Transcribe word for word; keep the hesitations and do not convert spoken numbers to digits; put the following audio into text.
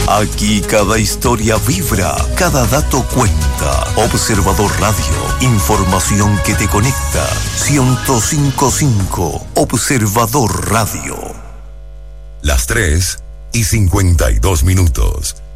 Aquí cada historia vibra, cada dato cuenta. Observador Radio, información que te conecta. ciento cinco punto cinco, Observador Radio. Las tres y cincuenta y dos minutos.